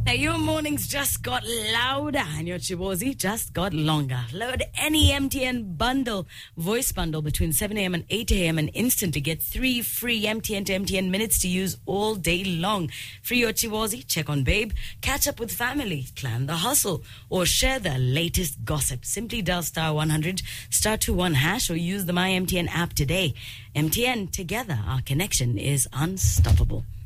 Your mornings just got louder and your Chibozi just got longer. Load any MTN bundle, voice bundle between 7 a.m. and 8 a.m. and instantly get 3 free MTN to MTN minutes to use all day long. Free your Chibozi, check on Babe, catch up with family, plan the hustle, or share the latest gossip. Simply dial star 100, star 21 hash or use the My MTN app today. MTN, together, our connection is unstoppable.